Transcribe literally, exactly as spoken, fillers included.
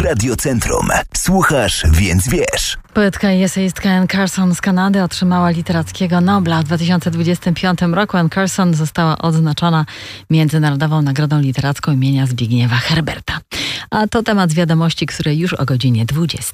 Radiocentrum. Słuchasz, więc wiesz. Poetka i eseistka Anne Carson z Kanady otrzymała literackiego Nobla. W dwa tysiące dwudziestym piątym roku Anne Carson została odznaczona Międzynarodową Nagrodą Literacką imienia Zbigniewa Herberta. A to temat z wiadomości, które już o godzinie dwudziestej.